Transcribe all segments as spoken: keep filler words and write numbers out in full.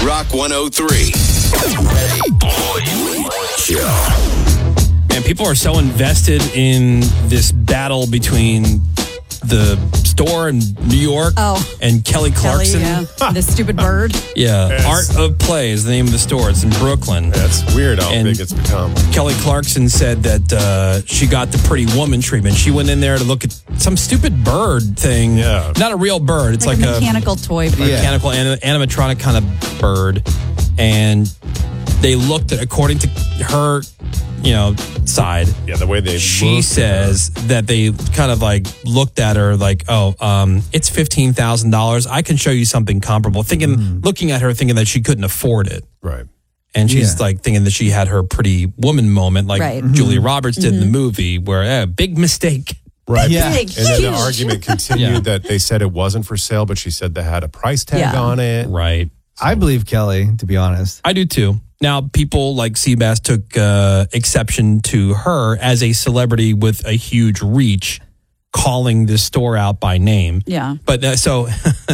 Rock one oh three. And people are so invested in this battle between the store in New York Oh. and Kelly Clarkson. Kelly, yeah. This stupid bird. Yeah, Yes. Art of Play is the name of the store. It's in Brooklyn. That's weird how And big it's become. Kelly Clarkson said that uh, she got the Pretty Woman treatment. She went in there to look at some stupid bird thing. Yeah. Not a real bird. It's Like, like, a mechanical toy bird. a mechanical anim- animatronic kind of bird. And they looked at, according to her, you know, side, Yeah, the way they she look, says that they kind of like looked at her like, oh, um, it's fifteen thousand dollars. I can show you something comparable. Thinking, Mm. looking at her, thinking that she couldn't afford it. right. And she's Yeah. like thinking that she had her Pretty Woman moment, like Right. Julia Roberts did in the movie, where eh, big mistake. Right. Yeah. Big, And then the huge. argument continued Yeah. that they said it wasn't for sale, but she said they had a price tag Yeah. on it. Right. I believe Kelly, to be honest. I do too. Now, people like Seabass took uh, exception to her as a celebrity with a huge reach, calling this store out by name. Yeah. But uh, so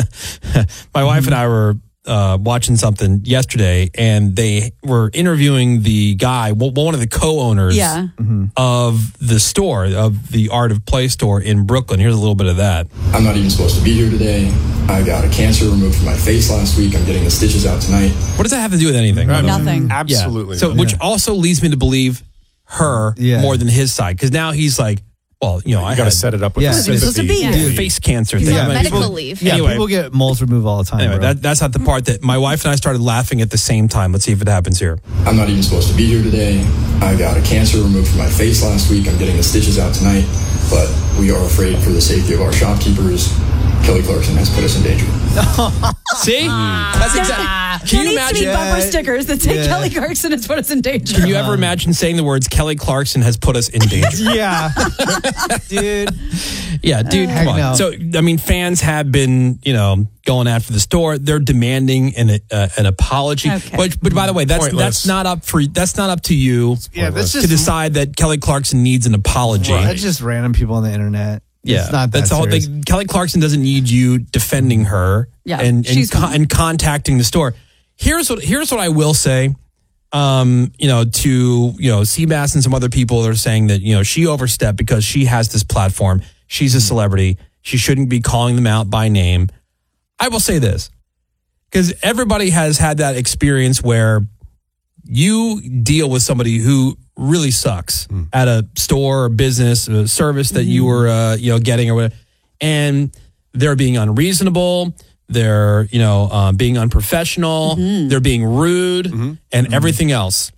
my wife and I were uh, watching something yesterday, and they were interviewing the guy, w- one of the co-owners Yeah. of the store, of the Art of Play store in Brooklyn. Here's a little bit of that. I'm not even supposed to be here today. I got a cancer removed from my face last week. I'm getting the stitches out tonight. What does that have to do with anything? Right. Nothing. Absolutely. So, nothing. which also leads me to believe her Yeah. more than his side, because now he's like, well, you know, I you got had to set it up with Yeah. the He was supposed to sympathy. be here. a face cancer thing. Yeah, I mean, medical people- leave. Yeah, Anyway. people get moles removed all the time. Anyway, bro. that, that's not the part that my wife and I started laughing at the same time. Let's see if it happens here. I'm not even supposed to be here today. I got a cancer removed from my face last week. I'm getting the stitches out tonight. But we are afraid for the safety of our shopkeepers. Kelly Clarkson has put us in danger. See? That's exactly. Can There you needs to be imagine? bumper stickers that say Yeah. Kelly Clarkson has put us in danger. Can you ever imagine saying the words Kelly Clarkson has put us in danger? yeah. Dude. Yeah, dude, Heck come on. no. So, I mean, fans have been, you know, going after the store. They're demanding an uh, an apology. Okay. But, but by the way, that's Pointless. that's not up for that's not up to you Yeah, that's to just decide that Kelly Clarkson needs an apology. That's just random people on the internet. Yeah, It's not that that's the whole serious. thing. Kelly Clarkson doesn't need you defending her Yeah, and and, she's con- fine. and contacting the store. Here's what here's what I will say. Um, you know, to you know, Seabass and some other people that are saying that you know she overstepped because she has this platform. She's a celebrity. She shouldn't be calling them out by name. I will say this because everybody has had that experience where you deal with somebody who really sucks at a store or business or service that you were uh, you know getting or whatever, and they're being unreasonable, they're you know um, being unprofessional, they're being rude, and everything else,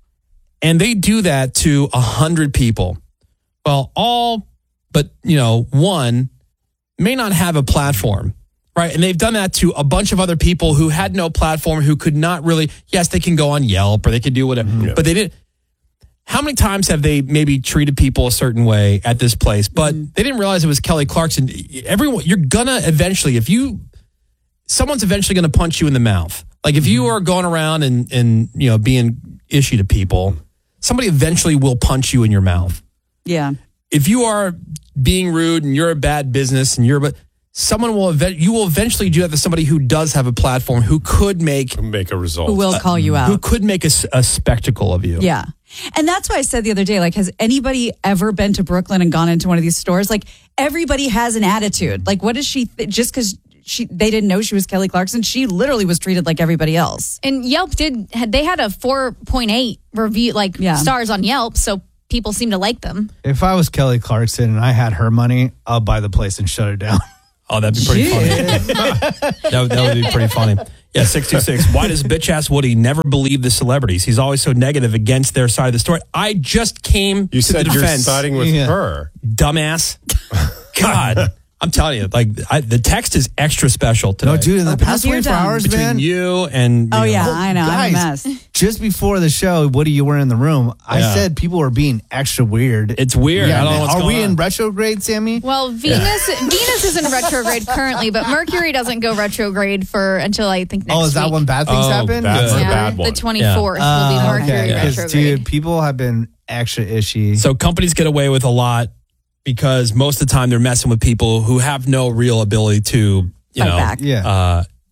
and they do that to a hundred people. Well, all but you know one may not have a platform. Right. And they've done that to a bunch of other people who had no platform, who could not really, yes, they can go on Yelp or they could do whatever, Yeah. but they didn't. How many times have they maybe treated people a certain way at this place, but they didn't realize it was Kelly Clarkson? Everyone, you're gonna eventually, if you, someone's eventually gonna punch you in the mouth. Like if you are going around and, and, you know, being ishy to people, somebody eventually will punch you in your mouth. Yeah. If you are being rude and you're a bad business and you're, but someone will, event, you will eventually do that to somebody who does have a platform, who could make, Make a result. Who will call you out. who could make a, s- a spectacle of you. Yeah. And that's why I said the other day, like, has anybody ever been to Brooklyn and gone into one of these stores? Like, everybody has an attitude. Like, what is she, th- just because she they didn't know she was Kelly Clarkson, she literally was treated like everybody else. And Yelp did, had, they had a four point eight review, like Yeah. stars on Yelp. So people seem to like them. If I was Kelly Clarkson and I had her money, I'll buy the place and shut it down. Oh, that'd be pretty funny. that, would- that would be pretty funny. Yeah, six two six. Why does bitch ass Woody never believe the celebrities? He's always so negative against their side of the story. I just came You to said the you're defense. siding with Yeah. her. Dumbass. God. I'm telling you, like I, the text is extra special today. No, dude, in the Open past up your twenty-four dumb. hours, Between man. you and Oh, you yeah, know, I know. I'm a guys, mess. just before the show, Woody, you were in the room. I Yeah. said people were being extra weird. it's weird. I don't know man. what's Are going we on. in retrograde, Sammy? Well, Venus Venus is in retrograde currently, but Mercury doesn't go retrograde for until I think next Oh, is that week. when bad things Oh, happen? That's Good. the Yeah, bad one. the twenty-fourth will be the Oh, Mercury okay. 'Cause, retrograde. dude, people have been extra ishy. So companies get away with a lot because most of the time they're messing with people who have no real ability to, you Fight know, back. Yeah. uh,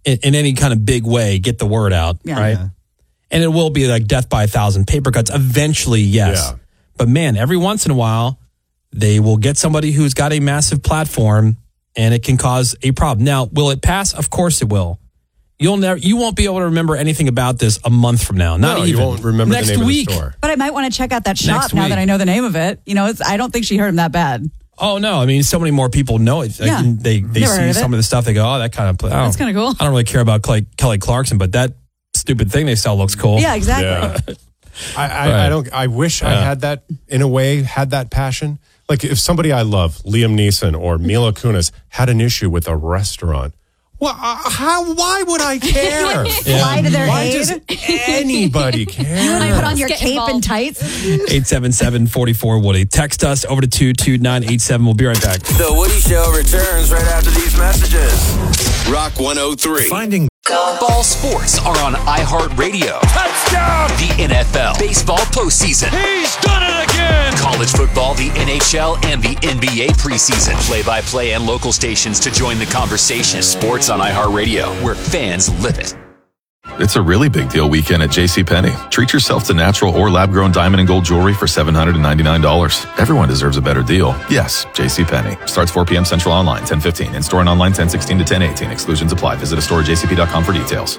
in, in any kind of big way get the word out, Yeah. right? Yeah. And it will be like death by a thousand paper cuts eventually, yes. Yeah. But man, every once in a while, they will get somebody who's got a massive platform and it can cause a problem. Now, will it pass? Of course it will. You'll never, you won't be able to remember anything about this a month from now. Not No, even. you won't remember next the name week. of the store. But I might want to check out that shop Next now week. that I know the name of it. You know, it's, I don't think she hurt him that bad. Oh no! I mean, so many more people know it. Like, Yeah. they they Never heard see of some it. of the stuff. They go, "Oh, that kind of play." That's kinda cool. I don't really care about Kelly, Kelly Clarkson, but that stupid thing they sell looks cool. Yeah, exactly. Yeah. I, I, Right. I don't. I wish I had that. In a way, had that passion. Like if somebody I love, Liam Neeson or Mila Kunis, had an issue with a restaurant. Well, uh, how? Why would I care? Fly to their Why aid. does anybody care? You put on your Get cape involved. and tights. eight seven seven, four four, Woody. Text us over to two two nine eight seven. We'll be right back. The Woody Show returns right after these messages. Rock one oh three. Finding ball sports are on iHeartRadio. Touchdown! The N F L, baseball postseason. He's done it again! College football, the N H L, and the N B A preseason. Play-by-play and local stations to join the conversation. Sports on iHeartRadio, where fans live it. It's a really big deal weekend at JCPenney. Treat yourself to natural or lab-grown diamond and gold jewelry for seven hundred ninety-nine dollars. Everyone deserves a better deal. Yes, JCPenney. Starts four p.m. Central online, ten fifteen. In-store and online, ten sixteen to ten eighteen. Exclusions apply. Visit a store at j c p dot com for details.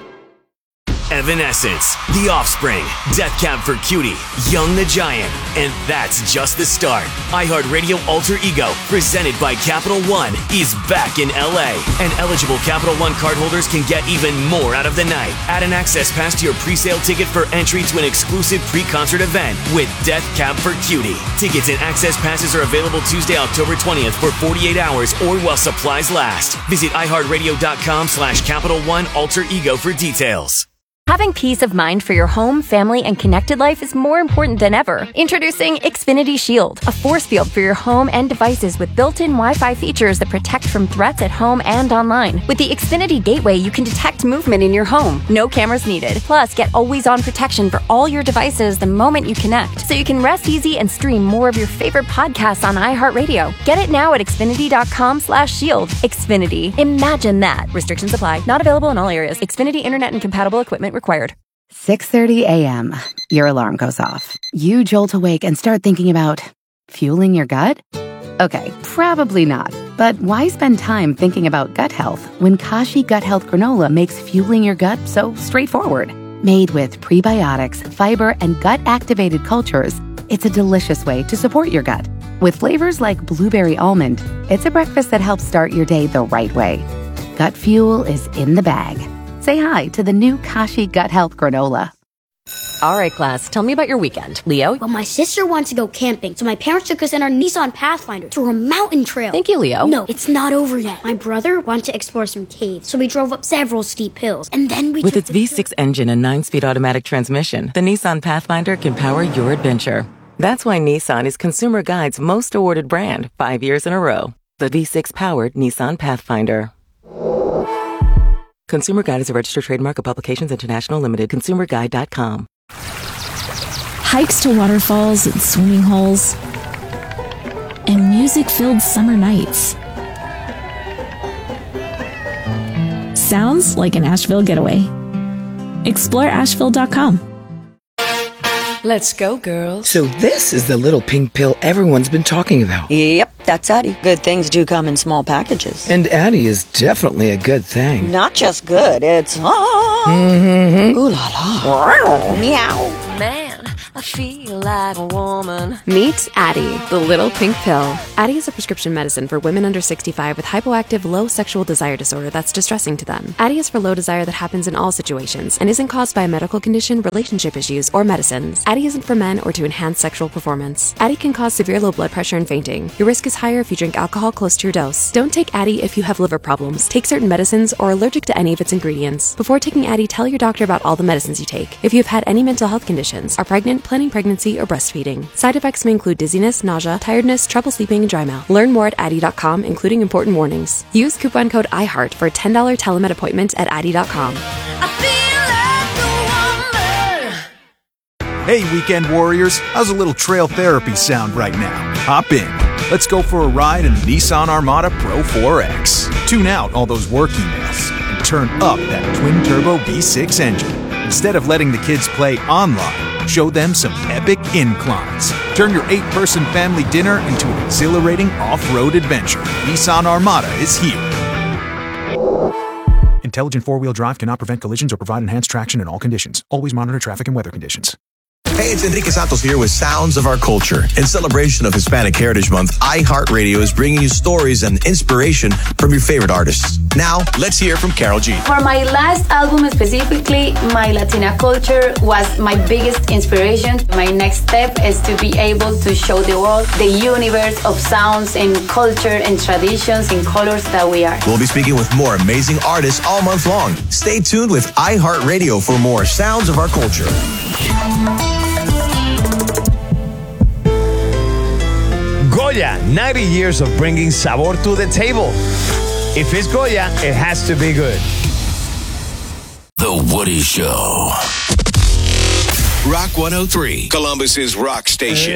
Evanescence, The Offspring, Death Cab for Cutie, Young the Giant, and that's just the start. iHeartRadio Alter Ego, presented by Capital One, is back in L A, and eligible Capital One cardholders can get even more out of the night. Add an access pass to your pre-sale ticket for entry to an exclusive pre-concert event with Death Cab for Cutie. Tickets and access passes are available Tuesday, October twentieth for forty-eight hours or while supplies last. Visit iHeartRadio.com slash Capital One Alter Ego for details. Having peace of mind for your home, family, and connected life is more important than ever. Introducing Xfinity Shield, a force field for your home and devices with built-in Wi-Fi features that protect from threats at home and online. With the Xfinity Gateway, you can detect movement in your home. No cameras needed. Plus, get always-on protection for all your devices the moment you connect, so you can rest easy and stream more of your favorite podcasts on iHeartRadio. Get it now at Xfinity.com slash shield. Xfinity. Imagine that. Restrictions apply. Not available in all areas. Xfinity Internet and compatible equipment required. six thirty a.m. Your alarm goes off. You jolt awake and start thinking about fueling your gut? Okay, probably not. But why spend time thinking about gut health when Kashi Gut Health Granola makes fueling your gut so straightforward? Made with prebiotics, fiber, and gut-activated cultures, it's a delicious way to support your gut. With flavors like blueberry almond, it's a breakfast that helps start your day the right way. Gut fuel is in the bag. Say hi to the new Kashi Gut Health Granola. All right, class, tell me about your weekend. Leo? Well, my sister wants to go camping, so my parents took us in our Nissan Pathfinder through a mountain trail. Thank you, Leo. No, it's not over yet. My brother wanted to explore some caves, so we drove up several steep hills, and then we With took its the V six engine and nine-speed automatic transmission, the Nissan Pathfinder can power your adventure. That's why Nissan is Consumer Guide's most awarded brand five years in a row. The V six-powered Nissan Pathfinder. Consumer Guide is a registered trademark of Publications International Limited. consumer guide dot com. Hikes to waterfalls and swimming holes, and music-filled summer nights. Sounds like an Asheville getaway. Explore asheville dot com. Let's go, girls. So this is the little pink pill everyone's been talking about. Yep, that's Addie. Good things do come in small packages. And Addie is definitely a good thing. Not just good, it's... Ah, mm-hmm. Ooh la la. Meow. Man, I feel like a woman. Meet Addie, the little pink pill. Addie is a prescription medicine for women under sixty-five with hypoactive low sexual desire disorder that's distressing to them. Addie is for low desire that happens in all situations and isn't caused by a medical condition, relationship issues, or medicines. Addie isn't for men or to enhance sexual performance. Addie can cause severe low blood pressure and fainting. Your risk is higher if you drink alcohol close to your dose. Don't take Addie if you have liver problems, take certain medicines, or are allergic to any of its ingredients. Before taking Addie, tell your doctor about all the medicines you take. If you have had any mental health conditions, are pregnant, planning pregnancy, or breastfeeding. Side effects may include dizziness, nausea, tiredness, trouble sleeping, and dry mouth. Learn more at Addie dot com, including important warnings. Use coupon code iHeart for a ten dollars telemed appointment at Addie dot com. Hey, weekend warriors, how's a little trail therapy sound right now? Hop in. Let's go for a ride in the Nissan Armada Pro four X. Tune out all those work emails and turn turn up that twin-turbo V six engine. Instead of letting the kids play online, show them some epic inclines. Turn your eight-person family dinner into an exhilarating off-road adventure. Nissan Armada is here. Intelligent four-wheel drive cannot prevent collisions or provide enhanced traction in all conditions. Always monitor traffic and weather conditions. Hey, it's Enrique Santos here with Sounds of Our Culture. In celebration of Hispanic Heritage Month, iHeartRadio is bringing you stories and inspiration from your favorite artists. Now, let's hear from Carol G. For my last album specifically, my Latina culture was my biggest inspiration. My next step is to be able to show the world the universe of sounds and culture and traditions and colors that we are. We'll be speaking with more amazing artists all month long. Stay tuned with iHeartRadio for more Sounds of Our Culture. Goya, ninety years of bringing sabor to the table. If it's Goya, it has to be good. The Woody Show. Rock one oh three, Columbus's rock station.